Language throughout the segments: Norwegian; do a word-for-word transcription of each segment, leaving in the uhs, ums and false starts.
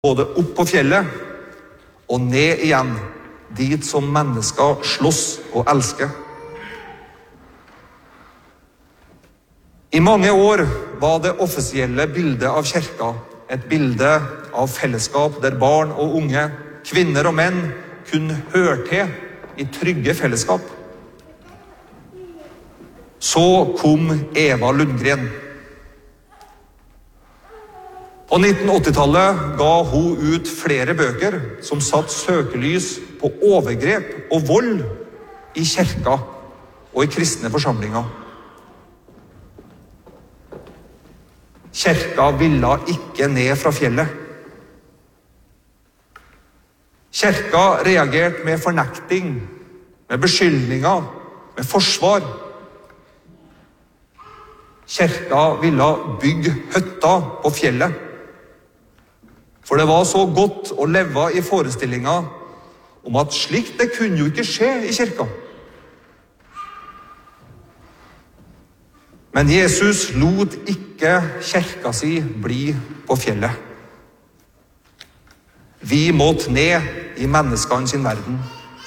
både opp på fjellet og ned igjen, dit som mennesker slåss og elsker. I mange år var det offisielle bildet av kirka et bilde av fellesskap der barn og unge, kvinner og menn kunne høre til i trygge fellesskap. Så kom Eva Lundgren. På nitten åtti-tallet ga hun ut flere bøker som satt søkelys på overgrep og vold i kirka og i kristne forsamlinger. Kirka ville ikke ned fra fjellet. Kirka reagerte med fornekting, med beskyldninger, med forsvar. Kirka ville bygge hytta på fjellet. For det var så godt å leve i forestillinga om at slikt det kunne jo ikke skje i kirka. Men Jesus lot ikke kirka si bli på fjellet. Vi måtte ned i menneskene sin verden.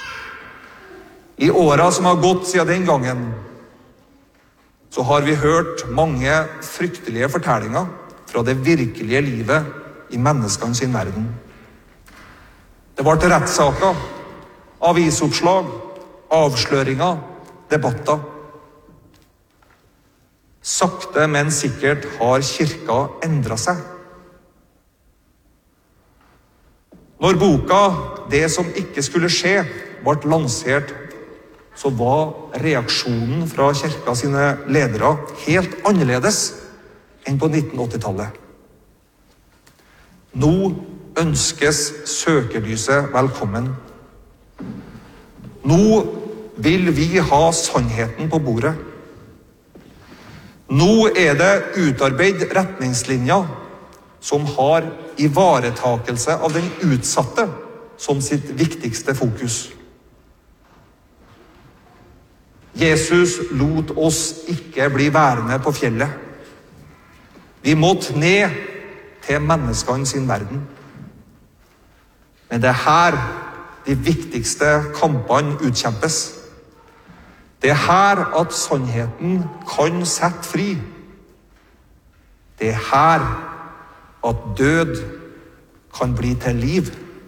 I åra som har gått siden den gangen, så har vi hørt mange fryktelige fortellinger fra det virkelige livet i menneskene sin verden. Det var til rettssaker, avisoppslag, avsløringer, debatter. Sakte, men sikkert har kirka endret seg. Når boka «Det som ikke skulle skje» ble lansert, så var reaksjonen fra kirka sine ledere helt annerledes enn på nitten åtti-tallet. Nå ønskes søkelyset velkommen. Nå vil vi ha sannheten på bordet. Nå er det utarbeidet retningslinjer som har ivaretakelse av den utsatte som sitt viktigste fokus. Jesus lot oss ikke bli værende på fjellet. Vi måtte ned til menneskene sin verden. Men det er her de viktigste kampene utkjempes. Det er her at sannheten kan sette fri. Det er her at død kan bli til liv.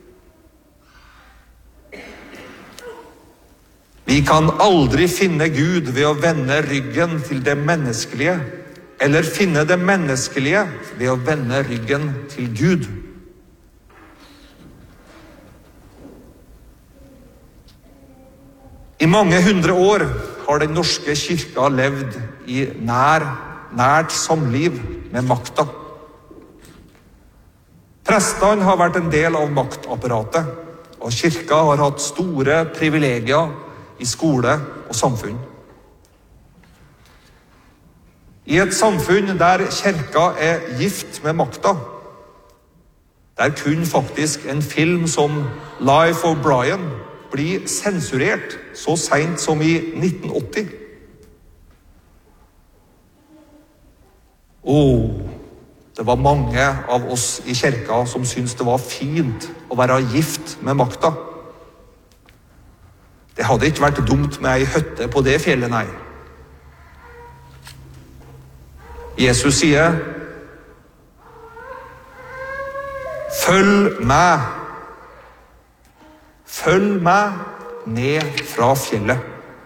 Vi kan aldri finne Gud ved å vende ryggen til det menneskelige, eller finne det menneskelige ved å vende ryggen til Gud. I mange hundre år har den norske kirka levd i nær, nært samliv med makta. Prestene har vært en del av maktapparatet, og kirka har hatt store privilegier i skole og samfunn. I et samfunn der kirka er gift med makta, der kunne faktisk en film som Life of Brian bli sensurert så sent som i nitten åtti. Åh, det var mange av oss i kirka som syntes det var fint å være gift med makta. Det hadde ikke vært dumt med ei hytte på det fjellet, nei. Jesus sier, «Følg meg, følg meg ned fra fjellet».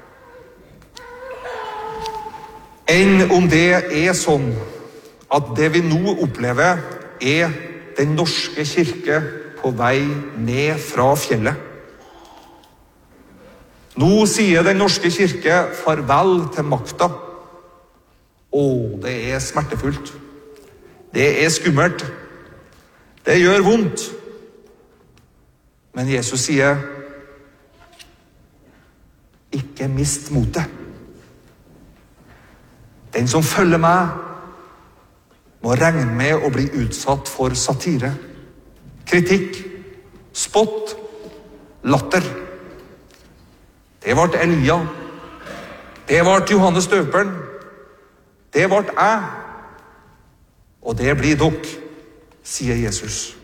Enn om det er sånn at det vi nå opplever er den norske kirke på vei ned fra fjellet. Nå sier den norske kirke farvel til makta. Åh, det er smertefullt. Det er skummelt. Det gjør vondt. Men Jesus sier, ikke mist motet. Den som følger meg, må regne med å bli utsatt for satire, kritikk, spott, latter. Det ble Elia. Det ble Johannes Døperen. Det ble jeg, og det blir dere, sier Jesus.